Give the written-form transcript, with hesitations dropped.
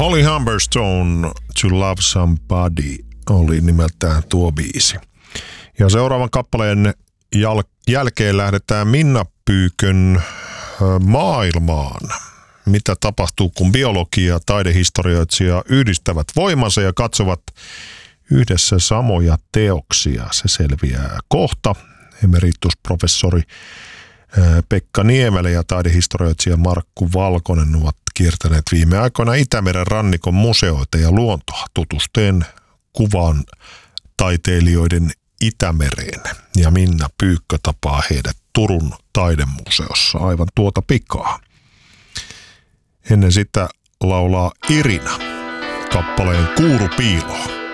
Holly Humberstone, To Love Somebody oli nimeltään tuo biisi. Ja seuraavan kappaleen jälkeen lähdetään Minna Pyykön maailmaan. Mitä tapahtuu, kun biologia ja taidehistorioitsija yhdistävät voimansa ja katsovat yhdessä samoja teoksia. Se selviää kohta. Emeritusprofessori Pekka Niemelä ja taidehistorioitsija Markku Valkonen ovat kiertäneet viime aikoina Itämeren rannikon museoita ja luontoa tutustuen kuvan taiteilijoiden Itämereen. Ja Minna Pyykkö tapaa heidät Turun taidemuseossa aivan tuota pikaa. Ennen sitä laulaa Irina kappaleen Kuurupiiloa.